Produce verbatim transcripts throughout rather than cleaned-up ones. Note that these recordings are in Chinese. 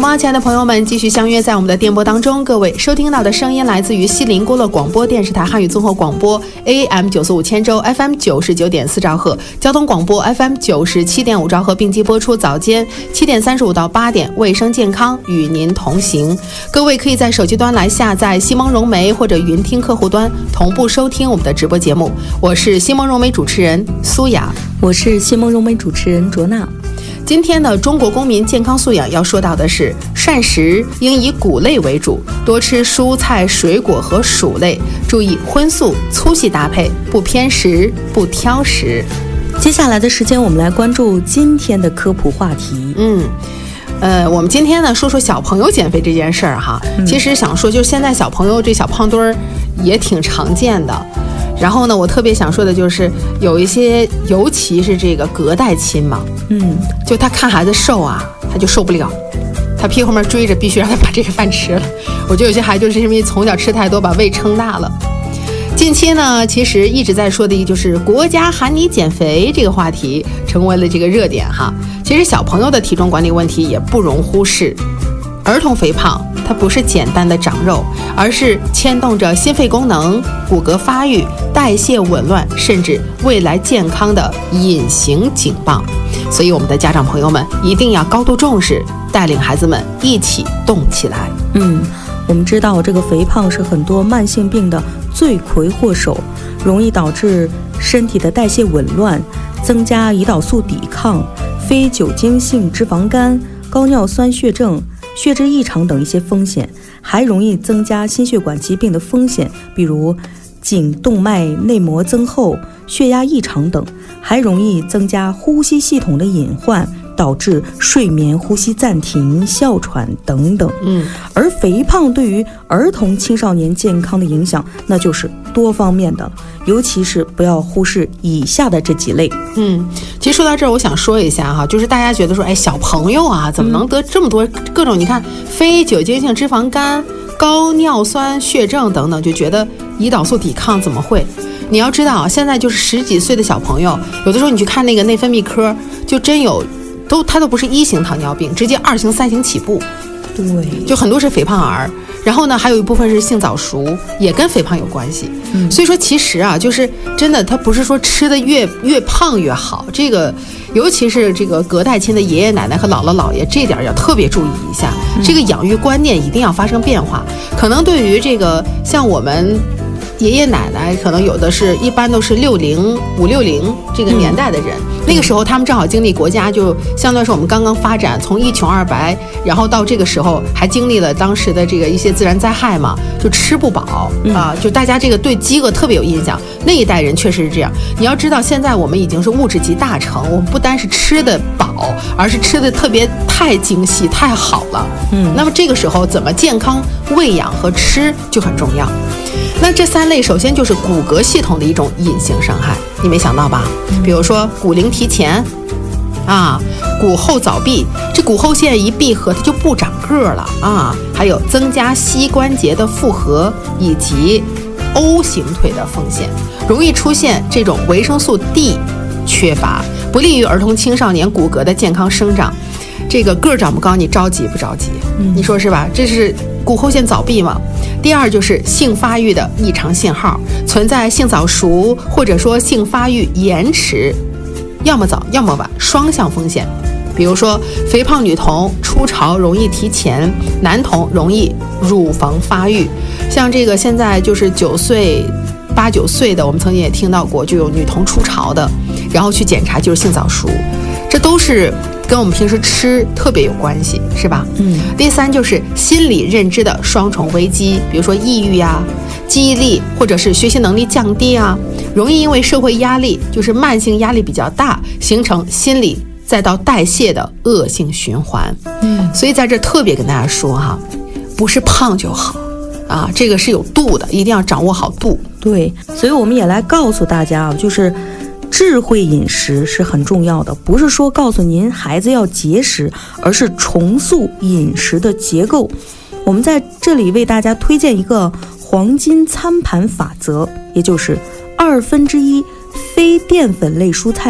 吗？亲爱的朋友们，继续相约在我们的电波当中。各位收听到的声音来自于西林孤乐广播电视台汉语综合广播 A M 九四五千州 F M 九十九点四兆赫，交通广播 F M 九十七点五兆赫并机播出。早间七点三十五到八点，卫生健康与您同行。各位可以在手机端来下载西蒙融媒或者云听客户端，同步收听我们的直播节目。我是西蒙融媒主持人苏雅， 我是西蒙融媒主持人卓娜。 今天呢，中国公民健康素养要说到的是，膳食应以谷类为主，多吃蔬菜、水果和薯类，注意荤素粗细搭配，不偏食，不挑食。 接下来的时间，我们来关注今天的科普话题。 嗯。呃，我们今天呢说说小朋友减肥这件事儿哈。嗯、其实想说，就是现在小朋友这小胖墩儿也挺常见的。然后呢，我特别想说的就是有一些，尤其是这个隔代亲嘛，嗯，就他看孩子瘦啊，他就受不了，他屁后面追着，必须让他把这个饭吃了。我觉得有些孩子就是因为从小吃太多，把胃撑大了。近期呢，其实一直在说的就是国家喊你减肥这个话题成为了这个热点哈。其实小朋友的体重管理问题也不容忽视。儿童肥胖它不是简单的长肉，而是牵动着心肺功能、骨骼发育、代谢紊乱，甚至未来健康的隐形警报。所以我们的家长朋友们一定要高度重视，带领孩子们一起动起来。 嗯，我们知道这个肥胖是很多慢性病的罪魁祸首，容易导致身体的代谢紊乱，增加胰岛素抵抗、非酒精性脂肪肝、高尿酸血症、血脂异常等一些风险，还容易增加心血管疾病的风险，比如颈动脉内膜增厚、血压异常等，还容易增加呼吸系统的隐患，导致睡眠呼吸暂停、哮喘等等。嗯，而肥胖对于儿童青少年健康的影响，那就是多方面的，尤其是不要忽视以下的这几类。 嗯，其实说到这儿，我想说一下哈，就是大家觉得说，哎，小朋友啊，怎么能得这么多各种？你看，非酒精性脂肪肝、高尿酸血症等等，就觉得胰岛素抵抗怎么会？你要知道啊，现在就是十几岁的小朋友，有的时候你去看那个内分泌科，就真有。都他都不是一型糖尿病，直接二型、三型起步， 对， 就很多是肥胖儿。然后呢，还有一部分是性早熟，也跟肥胖有关系。嗯，所以说其实啊，就是真的，他不是说吃的越越胖越好，这个尤其是这个隔代亲的爷爷奶奶和姥姥姥爷，这点要特别注意一下。嗯、这个养育观念一定要发生变化。可能对于这个像我们爷爷奶奶，可能有的是一般都是六零五六零这个年代的人。嗯，那个时候他们正好经历国家就相对来说我们刚刚发展，从一穷二白，然后到这个时候还经历了当时的这个一些自然灾害嘛，就吃不饱啊，就大家这个对饥饿特别有印象。那一代人确实是这样。你要知道，现在我们已经是物质集大成，我们不单是吃得饱，而是吃得特别太精细太好了。嗯，那么这个时候怎么健康喂养和吃就很重要。那这三类首先就是骨骼系统的一种隐形伤害，你没想到吧？比如说骨龄提前啊，骨后早闭，这骨后线一闭合它就不长个儿了啊，还有增加膝关节的负荷以及 O 型腿的风险，容易出现这种维生素 D 缺乏，不利于儿童青少年骨骼的健康生长。这个个儿长不高，你着急不着急？嗯，你说是吧？这是骨后线早闭嘛。第二就是性发育的异常信号，存在性早熟或者说性发育延迟，要么早要么晚，双向风险。比如说肥胖女童初潮容易提前，男童容易乳房发育。像这个现在就是九岁八九岁的，我们曾经也听到过，就有女童初潮的，然后去检查就是性早熟，这都是跟我们平时吃特别有关系，是吧？嗯。第三就是心理认知的双重危机，比如说抑郁啊、记忆力或者是学习能力降低啊，容易因为社会压力，就是慢性压力比较大，形成心理再到代谢的恶性循环。嗯。所以在这特别跟大家说哈，不是胖就好啊，这个是有度的，一定要掌握好度。 对，所以我们也来告诉大家啊，就是智慧饮食是很重要的，不是说告诉您孩子要节食，而是重塑饮食的结构。我们在这里为大家推荐一个黄金餐盘法则，也就是二分之一非淀粉类蔬菜，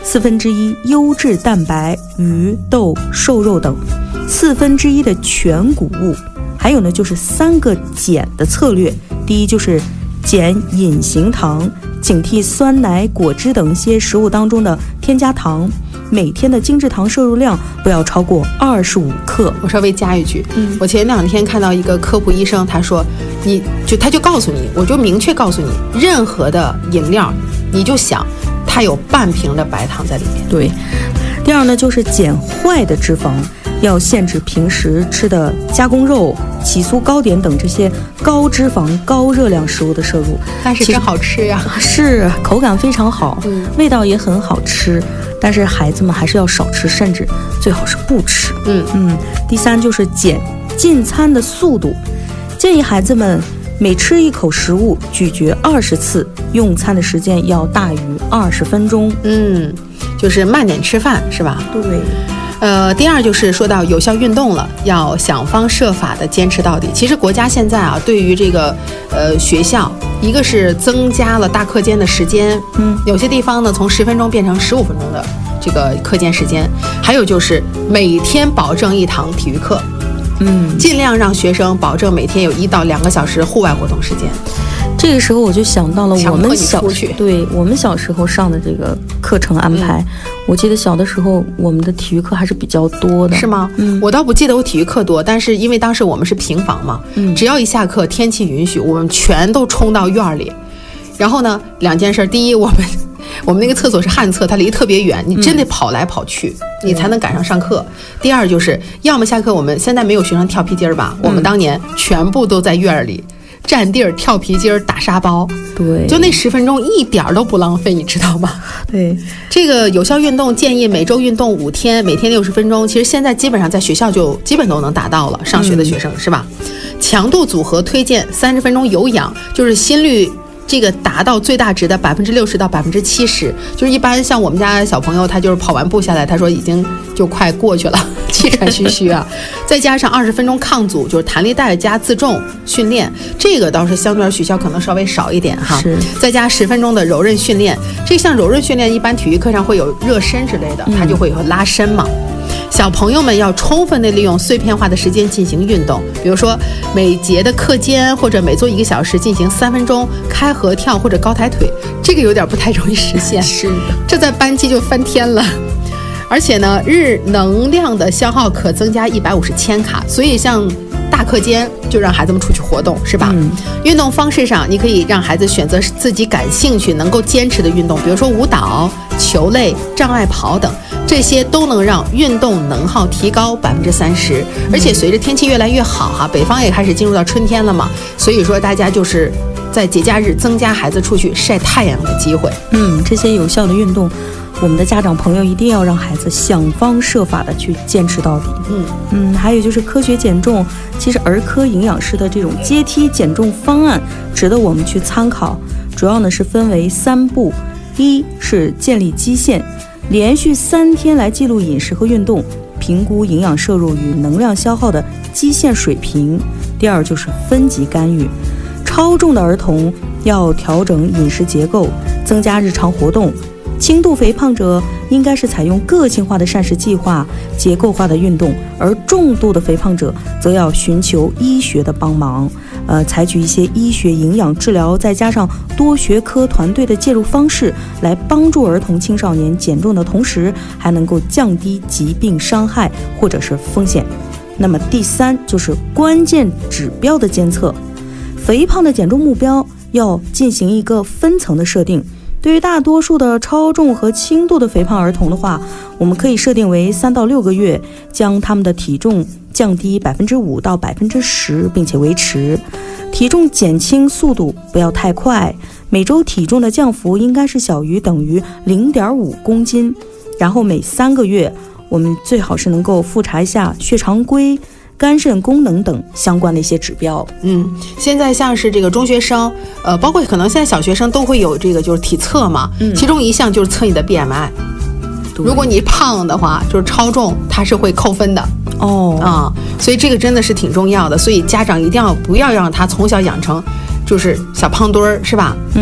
四分之一优质蛋白，鱼、豆、瘦肉等，四分之一的全谷物。还有呢，就是三个减的策略。第一就是减隐形糖，警惕酸奶、果汁等一些食物当中的添加糖。每天的精制糖摄入量不要超过二十五克。 我稍微加一句， 嗯， 我前两天看到一个科普医生，他说，你就他就告诉你，我就明确告诉你，任何的饮料，你就想它有半瓶的白糖在里面。 对。第二呢，就是减坏的脂肪，要限制平时吃的加工肉、起酥糕点等这些高脂肪、高热量食物的摄入。 但是真好吃呀， 是口感非常好， 嗯， 味道也很好吃。但是孩子们还是要少吃，甚至最好是不吃。 嗯嗯。第三就是减进餐的速度，建议孩子们每吃一口食物咀嚼二十次，用餐的时间要大于二十分钟。 嗯，就是慢点吃饭，是吧？ 对。 呃，第二就是说到有效运动了，要想方设法的坚持到底。其实国家现在啊，对于这个呃学校，一个是增加了大课间的时间， 嗯， 有些地方呢从十分钟变成十五分钟的这个课间时间，还有就是每天保证一堂体育课， 嗯， 尽量让学生保证每天有一到两个小时户外活动时间。 这个时候我就想到了我们小对我们小时候上的这个课程安排、嗯、我记得小的时候我们的体育课还是比较多的。 是吗？ 嗯， 我倒不记得我体育课多，但是因为当时我们是平房嘛， 嗯， 只要一下课天气允许，我们全都冲到院里。然后呢，两件事，第一，我们我们那个厕所是旱厕，它离特别远，你真得跑来跑去、嗯、你才能赶上上课、嗯、第二就是要么下课，我们现在没有学生跳皮筋儿吧、嗯、我们当年全部都在院里占地儿跳皮筋儿打沙包。 对， 就那十分钟一点都不浪费，你知道吗？ 对， 这个有效运动建议每周运动五天，每天六十分钟。其实现在基本上在学校就基本都能达到了，上学的学生、嗯、是吧？强度组合推荐三十分钟有氧，就是心率这个达到最大值的百分之六十到百分之七十，就是一般像我们家小朋友，他就是跑完步下来，他说已经就快过去了，气喘吁吁啊。再加上二十分钟抗阻，就是弹力带加自重训练，这个倒是相对而学校可能稍微少一点哈。 是。 再加十分钟的柔韧训练，这项柔韧训练一般体育课上会有热身之类的，它就会有拉伸嘛。嗯，小朋友们要充分的利用碎片化的时间进行运动，比如说每节的课间或者每做一个小时进行三分钟开合跳或者高抬腿，这个有点不太容易实现。 是的， 这在班级就翻天了。而且呢，日能量的消耗可增加一百五十千卡，所以像大课间就让孩子们出去活动，是吧？ 嗯， 运动方式上，你可以让孩子选择自己感兴趣、能够坚持的运动，比如说舞蹈、球类、障碍跑等。这些都能让运动能耗提高百分之三十，而且随着天气越来越好哈，北方也开始进入到春天了嘛，所以说大家就是在节假日增加孩子出去晒太阳的机会。 嗯，这些有效的运动，我们的家长朋友一定要让孩子想方设法的去坚持到底。 嗯嗯，还有就是科学减重，其实儿科营养师的这种阶梯减重方案值得我们去参考，主要呢是分为三步，一是建立基线。连续三天来记录饮食和运动，评估营养摄入与能量消耗的基线水平。第二就是分级干预，超重的儿童要调整饮食结构，增加日常活动。轻度肥胖者应该是采用个性化的膳食计划、结构化的运动，而重度的肥胖者则要寻求医学的帮忙，呃，采取一些医学营养治疗，再加上多学科团队的介入方式，来帮助儿童青少年减重的同时，还能够降低疾病伤害或者是风险。那么第三就是关键指标的监测，肥胖的减重目标要进行一个分层的设定。对于大多数的超重和轻度的肥胖儿童的话，我们可以设定为三到六个月，将他们的体重降低百分之五到百分之十，并且维持。体重减轻速度不要太快，每周体重的降幅应该是小于等于零点五公斤。然后每三个月，我们最好是能够复查一下血常规、肝肾功能等相关的一些指标。 嗯，现在像是这个中学生，呃，包括可能现在小学生都会有这个就是体测嘛，嗯，其中一项就是测你的 B M I。如果你胖的话，就是超重，它是会扣分的。 哦， 啊、嗯，所以这个真的是挺重要的，所以家长一定要不要让他从小养成就是小胖墩儿，是吧？ 嗯，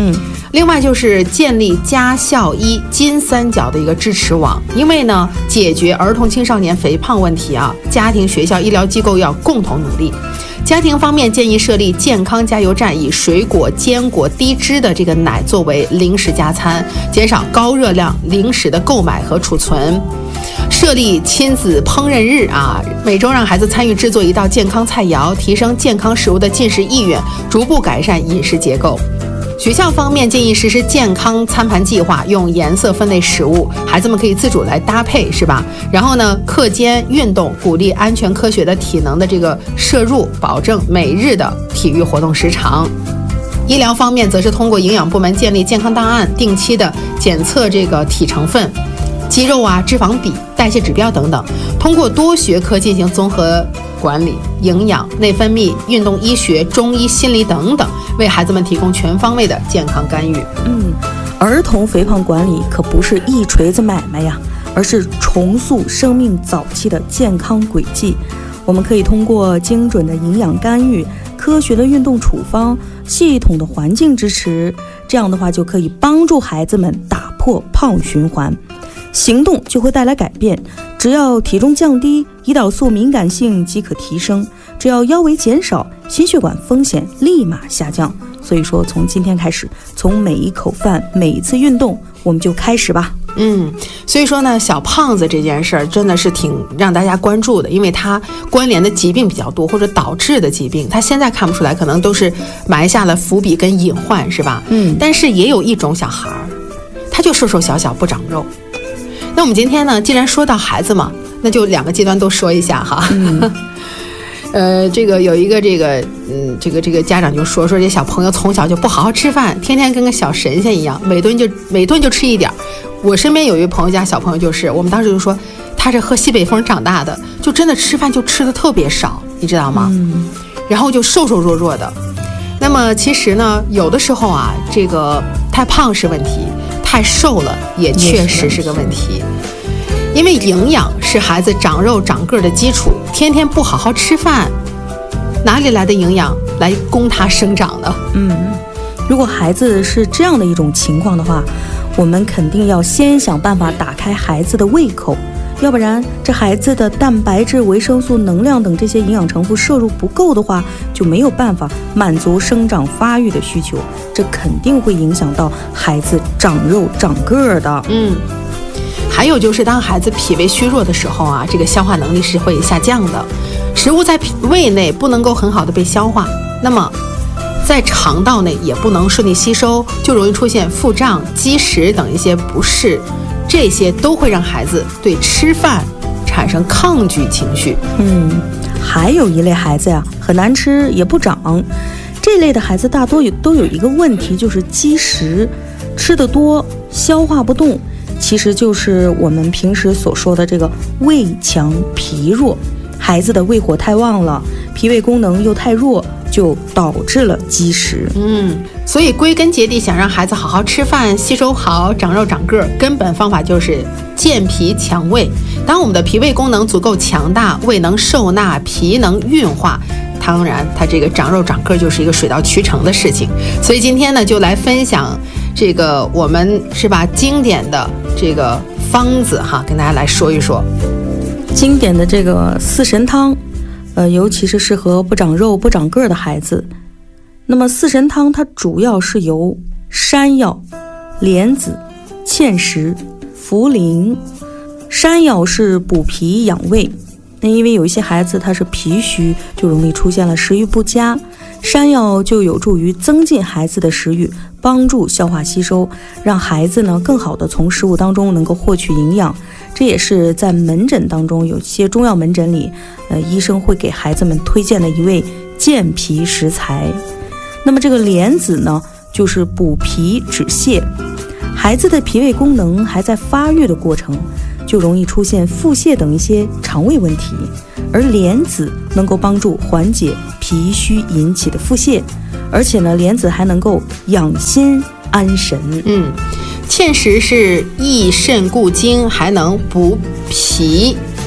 另外就是建立家校医金三角的一个支持网，因为呢，解决儿童青少年肥胖问题啊，家庭、学校、医疗机构要共同努力。家庭方面建议设立健康加油站，以水果、坚果、低脂的这个奶作为零食加餐，减少高热量零食的购买和储存。设立亲子烹饪日啊，每周让孩子参与制作一道健康菜肴，提升健康食物的进食意愿，逐步改善饮食结构。学校方面建议实施健康餐盘计划，用颜色分类食物，孩子们可以自主来搭配，是吧？然后呢，课间运动，鼓励安全科学的体能的这个摄入，保证每日的体育活动时长。医疗方面则是通过营养部门建立健康档案，定期的检测这个体成分、肌肉啊、脂肪比、代谢指标等等，通过多学科进行综合管理，营养、内分泌、运动医学、中医、心理等等，为孩子们提供全方位的健康干预。 嗯，儿童肥胖管理可不是一锤子买卖呀，而是重塑生命早期的健康轨迹。我们可以通过精准的营养干预、科学的运动处方、系统的环境支持，这样的话就可以帮助孩子们打破胖循环。行动就会带来改变，只要体重降低，胰岛素敏感性即可提升，只要腰围减少，心血管风险立马下降。所以说从今天开始，从每一口饭、每一次运动，我们就开始吧。 嗯，所以说呢，小胖子这件事儿真的是挺让大家关注的，因为它关联的疾病比较多，或者导致的疾病，它现在看不出来，可能都是埋下了伏笔跟隐患，是吧？ 嗯， 但是也有一种小孩儿，他就瘦瘦小小不长肉。那我们今天呢，既然说到孩子嘛，那就两个阶段都说一下哈。嗯、呃，这个有一个这个嗯，这个这个家长就说说这小朋友从小就不好好吃饭，天天跟个小神仙一样，每顿就每顿就吃一点。我身边有一位朋友家小朋友就是，我们当时就说他是喝西北风长大的，就真的吃饭就吃的特别少，你知道吗？ 嗯， 然后就瘦瘦弱弱的。那么其实呢，有的时候啊，这个太胖是问题。太瘦了也确实是个问题，因为营养是孩子长肉长个的基础，天天不好好吃饭，哪里来的营养来供他生长呢？ 嗯，如果孩子是这样的一种情况的话，我们肯定要先想办法打开孩子的胃口，要不然这孩子的蛋白质、维生素、能量等这些营养成分摄入不够的话，就没有办法满足生长发育的需求，这肯定会影响到孩子长肉长个儿的。 嗯，还有就是当孩子脾胃虚弱的时候啊，这个消化能力是会下降的，食物在胃内不能够很好的被消化，那么在肠道内也不能顺利吸收，就容易出现腹胀、积食等一些不适，这些都会让孩子对吃饭产生抗拒情绪。 嗯，还有一类孩子呀，很难吃也不长，这类的孩子大多有都有一个问题，就是积食，吃得多消化不动，其实就是我们平时所说的这个胃强脾弱，孩子的胃火太旺了，脾胃功能又太弱，就导致了积食。 嗯，所以归根结底，想让孩子好好吃饭、吸收好、长肉长个，根本方法就是健脾强胃。当我们的脾胃功能足够强大，胃能受纳，脾能运化，当然它这个长肉长个就是一个水到渠成的事情。所以今天呢，就来分享这个我们是吧经典的这个方子哈，跟大家来说一说经典的这个四神汤，呃，尤其是适合不长肉不长个的孩子。那么四神汤它主要是由山药、莲子、芡实、茯苓。山药是补脾养胃，那因为有一些孩子他是脾虚，就容易出现了食欲不佳，山药就有助于增进孩子的食欲，帮助消化吸收，让孩子呢更好的从食物当中能够获取营养。这也是在门诊当中，有些中药门诊里，呃，医生会给孩子们推荐的一味健脾食材。那么这个莲子呢，就是补脾止泻。孩子的脾胃功能还在发育的过程，就容易出现腹泻等一些肠胃问题，而莲子能够帮助缓解脾虚引起的腹泻，而且呢，莲子还能够养心安神。 嗯，芡实是益肾固精，还能补脾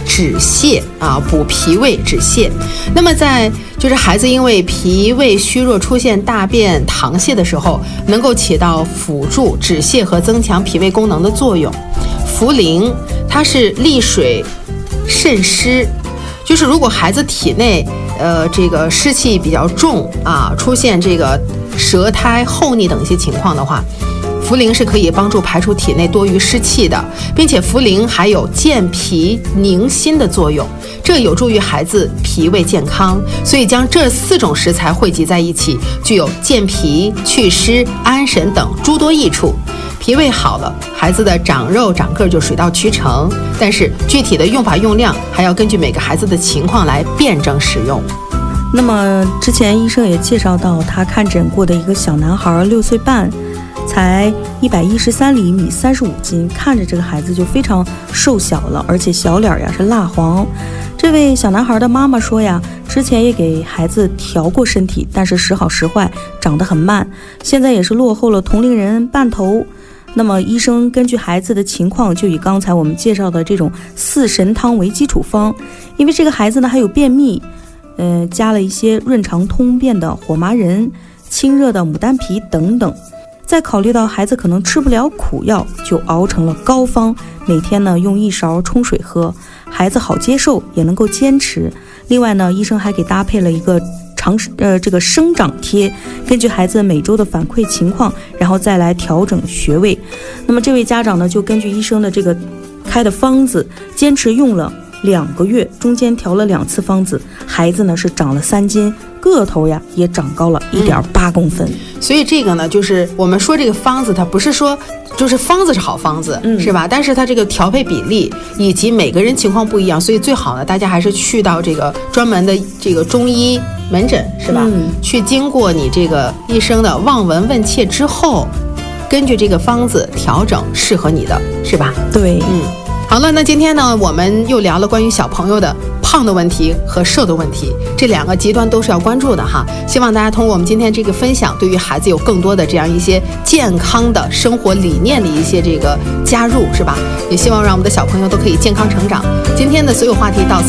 止泻啊，补脾胃止泻。那么在就是孩子因为脾胃虚弱出现大便溏泻的时候，能够起到辅助止泻和增强脾胃功能的作用。茯苓它是利水渗湿，就是如果孩子体内呃这个湿气比较重啊，出现这个舌苔厚腻等一些情况的话，茯苓是可以帮助排出体内多余湿气的，并且茯苓还有健脾宁心的作用，这有助于孩子脾胃健康。所以将这四种食材汇集在一起，具有健脾、祛湿、安神等诸多益处。脾胃好了，孩子的长肉长个就水到渠成，但是具体的用法用量还要根据每个孩子的情况来辩证使用。 那么之前医生也介绍到，他看诊过的一个小男孩，六岁半，才一百一十三厘米，三十五斤，看着这个孩子就非常瘦小了，而且小脸呀是蜡黄。这位小男孩的妈妈说呀，之前也给孩子调过身体，但是时好时坏，长得很慢，现在也是落后了同龄人半头。那么医生根据孩子的情况，就以刚才我们介绍的这种四神汤为基础方，因为这个孩子呢还有便秘，呃，加了一些润肠通便的火麻仁、清热的牡丹皮等等。再考虑到孩子可能吃不了苦药，就熬成了膏方，每天呢用一勺冲水喝，孩子好接受，也能够坚持。另外呢，医生还给搭配了一个长呃这个生长贴，根据孩子每周的反馈情况，然后再来调整穴位。那么这位家长呢，就根据医生的这个开的方子，坚持用了两个月，中间调了两次方子，孩子呢是长了三斤，个头呀也长高了一点八公分。 嗯，所以这个呢，就是我们说这个方子，它不是说就是方子是好方子，嗯，是吧？但是它这个调配比例以及每个人情况不一样，所以最好呢，大家还是去到这个专门的这个中医门诊，是吧？嗯，去经过你这个医生的望闻问切之后，根据这个方子调整适合你的，是吧？ 对， 嗯。好了，那今天呢，我们又聊了关于小朋友的胖的问题和瘦的问题，这两个极端都是要关注的哈。希望大家通过我们今天这个分享，对于孩子有更多的这样一些健康的生活理念的一些这个加入，是吧？也希望让我们的小朋友都可以健康成长。今天的所有话题到此